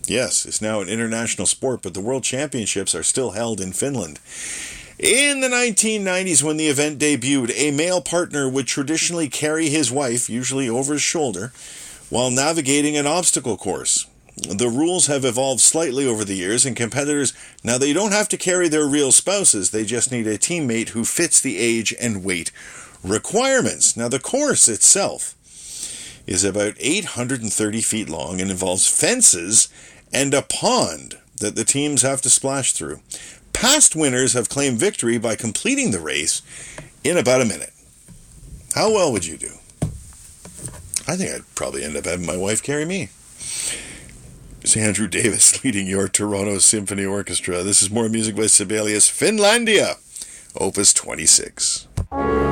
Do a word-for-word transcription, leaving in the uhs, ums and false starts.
Yes, it's now an international sport, but the World Championships are still held in Finland. In the nineteen nineties, when the event debuted, a male partner would traditionally carry his wife, usually over his shoulder, while navigating an obstacle course. The rules have evolved slightly over the years, and competitors, now they don't have to carry their real spouses, they just need a teammate who fits the age and weight requirements. Now, the course itself is about eight hundred thirty feet long and involves fences and a pond that the teams have to splash through. Past winners have claimed victory by completing the race in about a minute. How well would you do? I think I'd probably end up having my wife carry me. It's Andrew Davis leading your Toronto Symphony Orchestra. This is more music by Sibelius, Finlandia, Opus twenty-six.